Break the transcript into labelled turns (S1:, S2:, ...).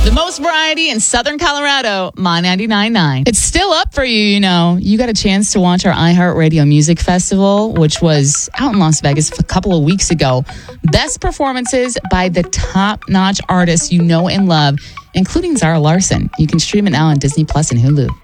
S1: The most variety in Southern Colorado, My 99.9. It's still up for you, you know. You got a chance to watch our iHeartRadio Music Festival, which was out in Las Vegas a couple of weeks ago. Best performances by the top-notch artists you know and love, including Zara Larsson. You can stream it now on Disney Plus and Hulu.